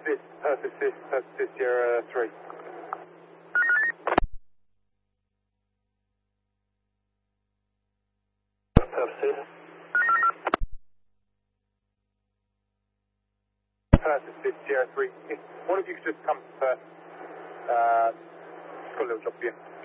Persist, Sierra 3. Persist, Sierra 3. If one of you could just come first, just got a little job for you.